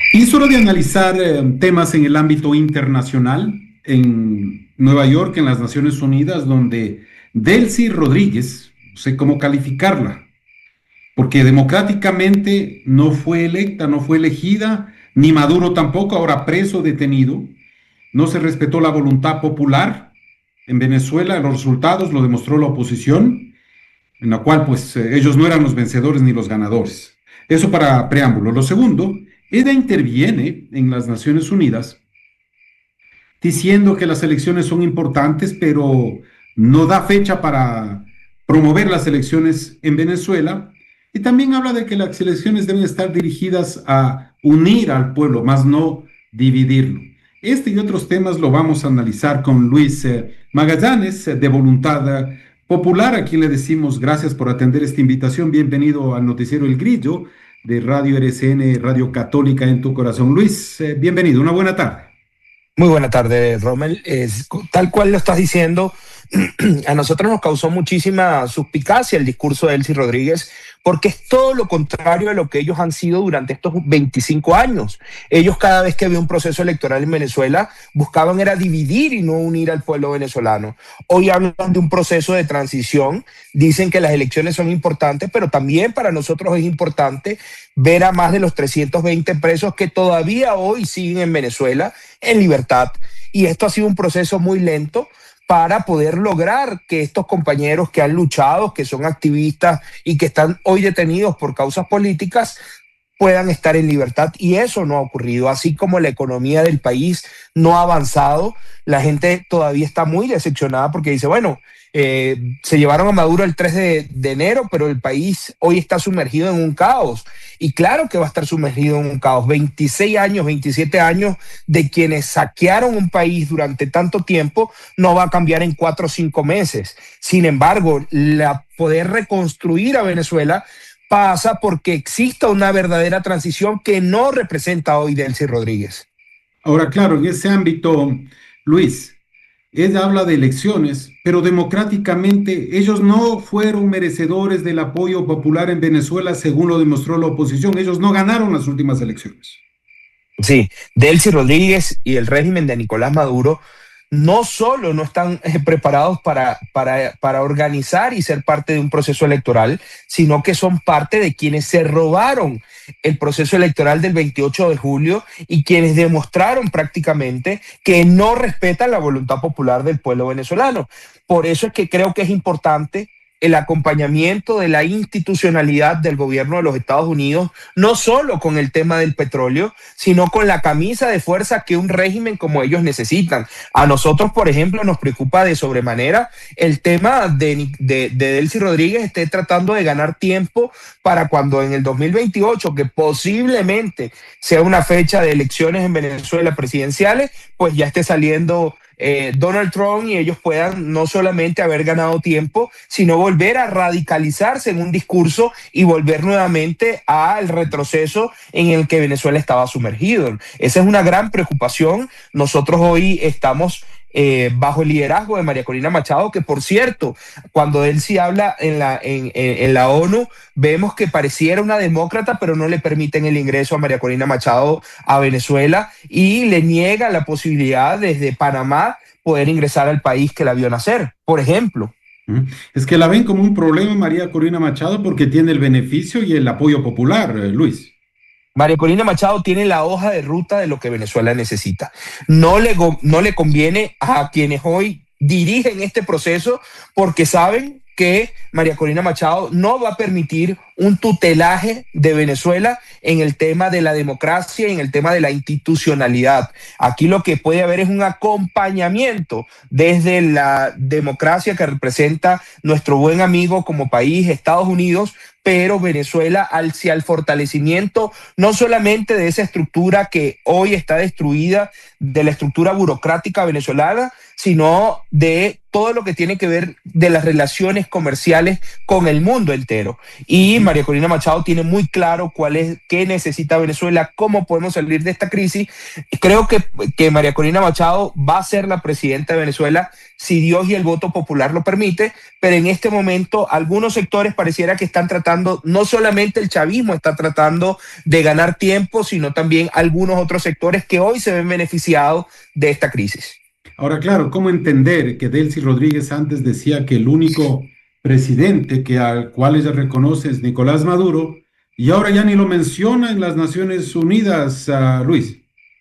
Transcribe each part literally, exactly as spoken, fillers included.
Y es hora de analizar eh, temas en el ámbito internacional, en Nueva York, en las Naciones Unidas, donde Delcy Rodríguez, no sé cómo calificarla, porque democráticamente no fue electa, no fue elegida, ni Maduro tampoco, ahora preso, detenido. No se respetó la voluntad popular en Venezuela, los resultados lo demostró la oposición, en la cual pues eh, ellos no eran los vencedores ni los ganadores. Eso para preámbulo. Lo segundo, ella interviene en las Naciones Unidas diciendo que las elecciones son importantes, pero no da fecha para promover las elecciones en Venezuela. Y también habla de que las elecciones deben estar dirigidas a unir al pueblo, más no dividirlo. Este y otros temas lo vamos a analizar con Luis eh, Magallanes, eh, de Voluntad eh, Popular, a quien le decimos gracias por atender esta invitación. Bienvenido al noticiero El Grillo de Radio R C N, Radio Católica en tu corazón. Luis, eh, bienvenido, una buena tarde. Muy buena tarde, Rommel. Es, tal cual lo estás diciendo, a nosotros nos causó muchísima suspicacia el discurso de Delcy Rodríguez, porque es todo lo contrario a lo que ellos han sido durante estos veinticinco años. Ellos, cada vez que había un proceso electoral en Venezuela, buscaban era dividir y no unir al pueblo venezolano. Hoy hablan de un proceso de transición, dicen que las elecciones son importantes, pero también para nosotros es importante ver a más de los trescientos veinte presos que todavía hoy siguen en Venezuela en libertad. Y esto ha sido un proceso muy lento para poder lograr que estos compañeros que han luchado, que son activistas y que están hoy detenidos por causas políticas, puedan estar en libertad. Y eso no ha ocurrido. Así como la economía del país no ha avanzado, la gente todavía está muy decepcionada porque dice, bueno, eh, se llevaron a Maduro el tres de enero, pero el país hoy está sumergido en un caos. Y claro que va a estar sumergido en un caos. veintiséis años, veintisiete años de quienes saquearon un país durante tanto tiempo no va a cambiar en cuatro o cinco meses. Sin embargo, la poder reconstruir a Venezuela pasa porque exista una verdadera transición que no representa hoy Delcy Rodríguez. Ahora, claro, en ese ámbito, Luis, ella habla de elecciones, pero democráticamente ellos no fueron merecedores del apoyo popular en Venezuela, según lo demostró la oposición. Ellos no ganaron las últimas elecciones. Sí, Delcy Rodríguez y el régimen de Nicolás Maduro no solo no están eh, preparados para, para, para organizar y ser parte de un proceso electoral, sino que son parte de quienes se robaron el proceso electoral del veintiocho de julio y quienes demostraron prácticamente que no respetan la voluntad popular del pueblo venezolano. Por eso es que creo que es importante el acompañamiento de la institucionalidad del gobierno de los Estados Unidos, no solo con el tema del petróleo, sino con la camisa de fuerza que un régimen como ellos necesitan. A nosotros, por ejemplo, nos preocupa de sobremanera el tema de, de, de Delcy Rodríguez esté tratando de ganar tiempo para cuando en el dos mil veintiocho, que posiblemente sea una fecha de elecciones en Venezuela presidenciales, pues ya esté saliendo Eh, Donald Trump y ellos puedan no solamente haber ganado tiempo, sino volver a radicalizarse en un discurso y volver nuevamente al retroceso en el que Venezuela estaba sumergido. Esa es una gran preocupación. Nosotros hoy estamos Eh, bajo el liderazgo de María Corina Machado, que por cierto, cuando él sí habla en la, en, en, en la ONU, vemos que pareciera una demócrata, pero no le permiten el ingreso a María Corina Machado a Venezuela y le niega la posibilidad desde Panamá poder ingresar al país que la vio nacer, por ejemplo. Es que la ven como un problema María Corina Machado porque tiene el beneficio y el apoyo popular, eh, Luis. María Corina Machado tiene la hoja de ruta de lo que Venezuela necesita. No le, no le conviene a quienes hoy dirigen este proceso porque saben que María Corina Machado no va a permitir un tutelaje de Venezuela en el tema de la democracia y en el tema de la institucionalidad. Aquí lo que puede haber es un acompañamiento desde la democracia que representa nuestro buen amigo como país, Estados Unidos, pero Venezuela hacia el fortalecimiento no solamente de esa estructura que hoy está destruida, de la estructura burocrática venezolana, sino de todo lo que tiene que ver de las relaciones comerciales con el mundo entero. Y María Corina Machado tiene muy claro cuál es, qué necesita Venezuela, cómo podemos salir de esta crisis. Creo que, que María Corina Machado va a ser la presidenta de Venezuela si Dios y el voto popular lo permite, pero en este momento algunos sectores pareciera que están tratando, no solamente el chavismo está tratando de ganar tiempo, sino también algunos otros sectores que hoy se ven beneficiados de esta crisis. Ahora, claro, ¿cómo entender que Delcy Rodríguez antes decía que el único presidente que al cual ella reconoce es Nicolás Maduro, y ahora ya ni lo menciona en las Naciones Unidas, uh, Luis?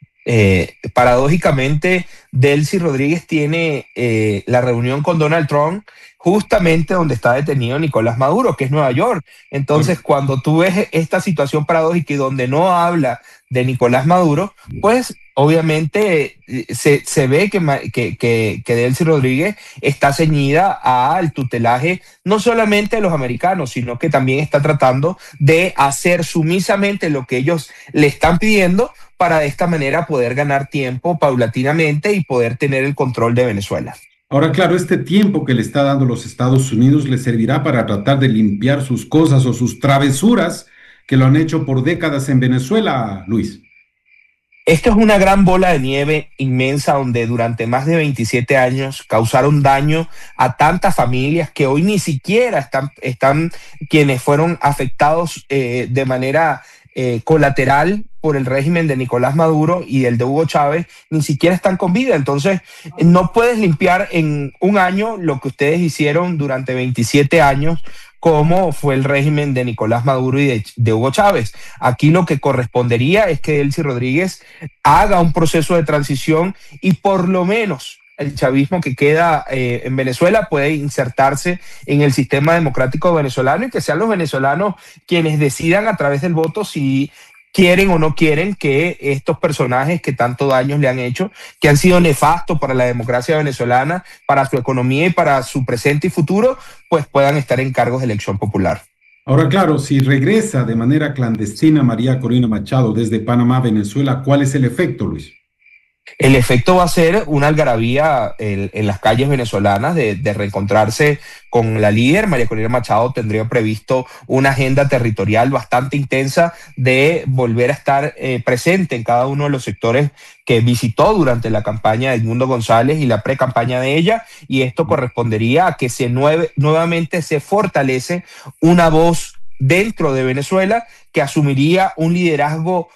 Eh, paradójicamente, Delcy Rodríguez tiene eh, la reunión con Donald Trump justamente donde está detenido Nicolás Maduro, que es Nueva York. Entonces, cuando tú ves esta situación paradójica y donde no habla de Nicolás Maduro, pues obviamente se, se ve que, que, que, que Delcy Rodríguez está ceñida al tutelaje no solamente de los americanos, sino que también está tratando de hacer sumisamente lo que ellos le están pidiendo para de esta manera poder ganar tiempo paulatinamente y poder tener el control de Venezuela. Ahora, claro, este tiempo que le está dando los Estados Unidos le servirá para tratar de limpiar sus cosas o sus travesuras que lo han hecho por décadas en Venezuela, Luis. Esto es una gran bola de nieve inmensa donde durante más de veintisiete años causaron daño a tantas familias que hoy ni siquiera están, están quienes fueron afectados eh, de manera eh, colateral por el régimen de Nicolás Maduro y el de Hugo Chávez, ni siquiera están con vida. Entonces, no puedes limpiar en un año lo que ustedes hicieron durante veintisiete años, como fue el régimen de Nicolás Maduro y de, de Hugo Chávez. Aquí lo que correspondería es que Delcy Rodríguez haga un proceso de transición y por lo menos el chavismo que queda eh, en Venezuela puede insertarse en el sistema democrático venezolano y que sean los venezolanos quienes decidan a través del voto si quieren o no quieren que estos personajes que tanto daño le han hecho, que han sido nefastos para la democracia venezolana, para su economía y para su presente y futuro, pues puedan estar en cargos de elección popular. Ahora, claro, si regresa de manera clandestina María Corina Machado desde Panamá, Venezuela, ¿cuál es el efecto, Luis? El efecto va a ser una algarabía en, en las calles venezolanas de, de reencontrarse con la líder. María Corina Machado tendría previsto una agenda territorial bastante intensa de volver a estar eh, presente en cada uno de los sectores que visitó durante la campaña de Edmundo González y la pre-campaña de ella, y esto correspondería a que se nueve, nuevamente se fortalece una voz dentro de Venezuela que asumiría un liderazgo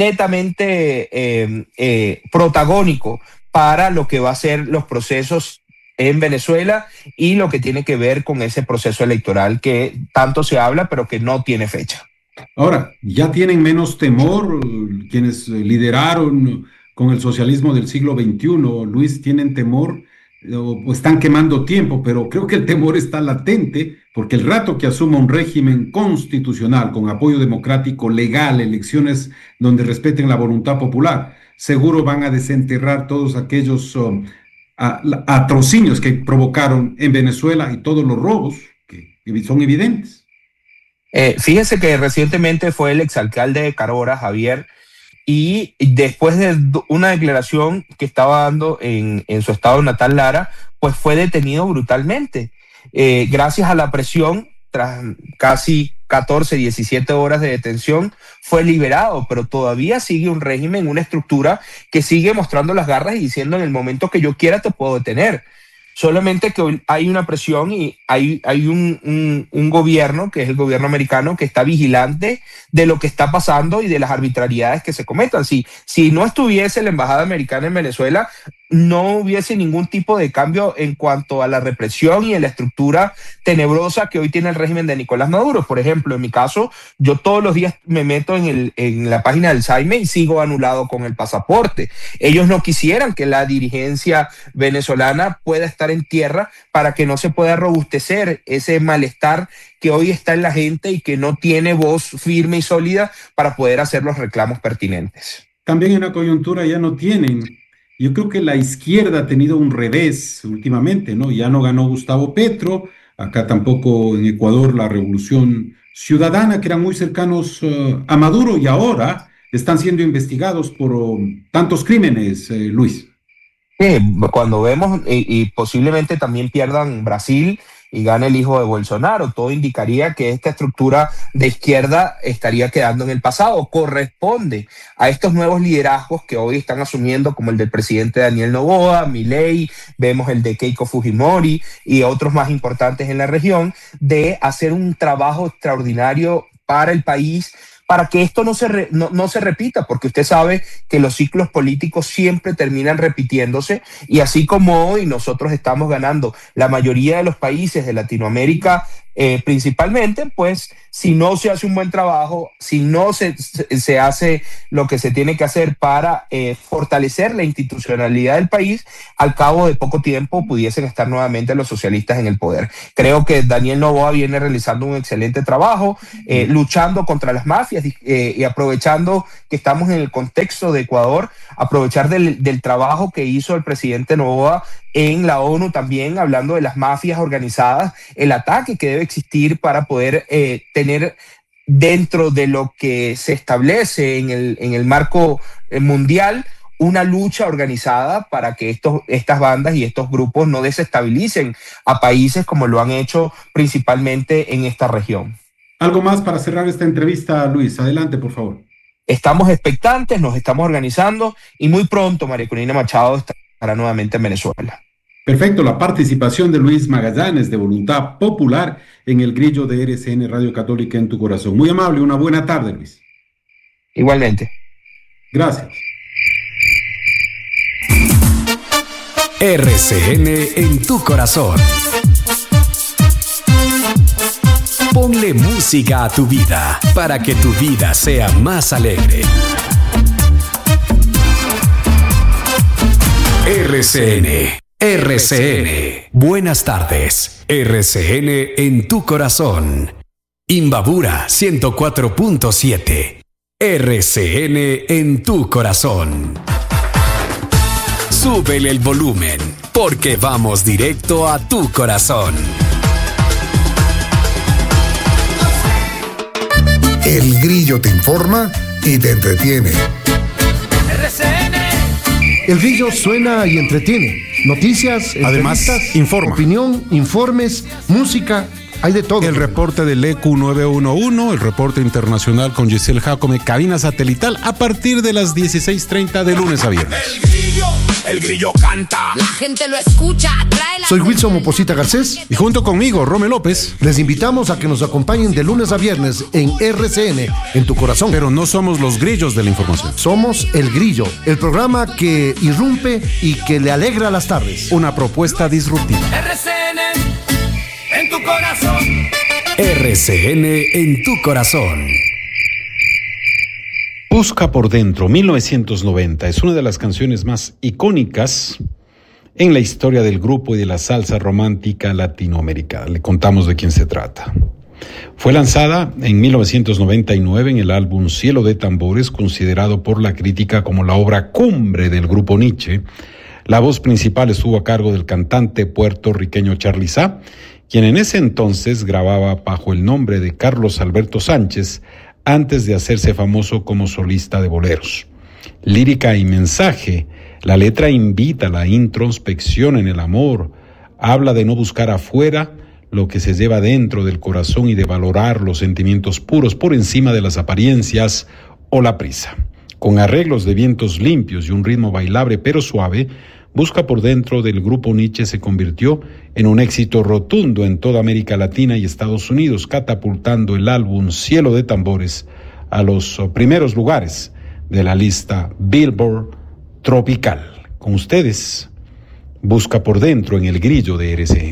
netamente eh, eh, protagónico para lo que va a ser los procesos en Venezuela y lo que tiene que ver con ese proceso electoral que tanto se habla pero que no tiene fecha. Ahora, ¿ya tienen menos temor quienes lideraron con el socialismo del siglo veintiuno, Luis? ¿Tienen temor o están quemando tiempo? Pero creo que el temor está latente, porque el rato que asuma un régimen constitucional con apoyo democrático, legal, elecciones donde respeten la voluntad popular, seguro van a desenterrar todos aquellos um, atrocinios que provocaron en Venezuela y todos los robos que son evidentes. Eh, fíjese que recientemente fue el exalcalde de Carora, Javier, y después de una declaración que estaba dando en, en su estado natal, Lara, pues fue detenido brutalmente. Eh, gracias a la presión, tras casi catorce, diecisiete horas de detención, fue liberado, pero todavía sigue un régimen, una estructura que sigue mostrando las garras y diciendo en el momento que yo quiera te puedo detener. Solamente que hay una presión y hay, hay un, un, un gobierno, que es el gobierno americano, que está vigilante de lo que está pasando y de las arbitrariedades que se cometan. Si, si no estuviese la embajada americana en Venezuela, no hubiese ningún tipo de cambio en cuanto a la represión y en la estructura tenebrosa que hoy tiene el régimen de Nicolás Maduro. Por ejemplo, en mi caso, yo todos los días me meto en, el, en la página del Saime y sigo anulado con el pasaporte. Ellos no quisieran que la dirigencia venezolana pueda estar en tierra para que no se pueda robustecer ese malestar que hoy está en la gente y que no tiene voz firme y sólida para poder hacer los reclamos pertinentes. También en la coyuntura ya no tienen. Yo creo que la izquierda ha tenido un revés últimamente, ¿no? Ya no ganó Gustavo Petro, acá tampoco en Ecuador la Revolución Ciudadana, que eran muy cercanos uh, a Maduro, y ahora están siendo investigados por um, tantos crímenes, eh, Luis. Sí, cuando vemos y, y posiblemente también pierdan Brasil y gana el hijo de Bolsonaro. Todo indicaría que esta estructura de izquierda estaría quedando en el pasado. Corresponde a estos nuevos liderazgos que hoy están asumiendo, como el del presidente Daniel Noboa, Milei, vemos el de Keiko Fujimori y otros más importantes en la región, de hacer un trabajo extraordinario para el país, para que esto no se, re, no, no se repita, porque usted sabe que los ciclos políticos siempre terminan repitiéndose, y así como hoy nosotros estamos ganando la mayoría de los países de Latinoamérica, eh, principalmente, pues si no se hace un buen trabajo, si no se, se, se hace lo que se tiene que hacer para eh, fortalecer la institucionalidad del país, al cabo de poco tiempo pudiesen estar nuevamente los socialistas en el poder. Creo que Daniel Noboa viene realizando un excelente trabajo, eh, luchando contra las mafias eh, y aprovechando que estamos en el contexto de Ecuador, aprovechar del, del trabajo que hizo el presidente Noboa en la ONU también, hablando de las mafias organizadas, el ataque que debe existir para poder eh, tener dentro de lo que se establece en el, en el marco mundial una lucha organizada para que estos, estas bandas y estos grupos no desestabilicen a países como lo han hecho principalmente en esta región. Algo más para cerrar esta entrevista, Luis. Adelante, por favor. Estamos expectantes, nos estamos organizando y muy pronto María Corina Machado estará nuevamente en Venezuela. Perfecto, la participación de Luis Magallanes de Voluntad Popular en el grillo de R C N Radio Católica en tu corazón. Muy amable, una buena tarde, Luis. Igualmente. Gracias. R C N en tu corazón. Ponle música a tu vida para que tu vida sea más alegre. R C N, R C N. Buenas tardes. R C N en tu corazón. Imbabura ciento cuatro punto siete. R C N en tu corazón. Súbele el volumen, porque vamos directo a tu corazón. El Grillo te informa y te entretiene. R C N. El Grillo suena y entretiene. Noticias, además informa. Opinión, informes, música, hay de todo. El reporte del E Q nueve uno uno, el reporte internacional con Giselle Jacome, cabina satelital a partir de las dieciséis treinta de lunes a viernes. El Grillo, el Grillo canta. La gente lo escucha, trae la... Soy Wilson Moposita Garcés. Y junto conmigo, Rome López. Les invitamos a que nos acompañen de lunes a viernes en R C N, en tu corazón. Pero no somos los grillos de la información. Somos El Grillo, el programa que irrumpe y que le alegra las tardes. Una propuesta disruptiva. R C N en tu corazón. R C N en tu corazón. Busca por dentro, mil novecientos noventa, es una de las canciones más icónicas en la historia del grupo y de la salsa romántica latinoamericana. Le contamos de quién se trata. Fue lanzada en mil novecientos noventa y nueve en el álbum Cielo de Tambores, considerado por la crítica como la obra cumbre del grupo Nietzsche. La voz principal estuvo a cargo del cantante puertorriqueño Charly Sá, quien en ese entonces grababa bajo el nombre de Carlos Alberto Sánchez antes de hacerse famoso como solista de boleros. Lírica y mensaje, la letra invita a la introspección en el amor, habla de no buscar afuera lo que se lleva dentro del corazón y de valorar los sentimientos puros por encima de las apariencias o la prisa. Con arreglos de vientos limpios y un ritmo bailable pero suave, Busca por dentro del grupo Nietzsche se convirtió en un éxito rotundo en toda América Latina y Estados Unidos, catapultando el álbum Cielo de Tambores a los primeros lugares de la lista Billboard Tropical. Con ustedes, Busca por dentro en el grillo de R C N.